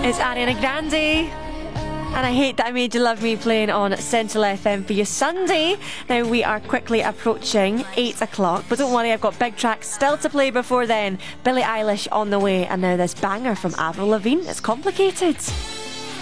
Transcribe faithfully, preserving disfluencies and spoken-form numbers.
It's Ariana Grande. And I Hate That I Made You Love Me playing on Central F M for your Sunday. Now we are quickly approaching eight o'clock, but don't worry, I've got big tracks still to play before then. Billie Eilish on the way, and now this banger from Avril Lavigne. It's Complicated.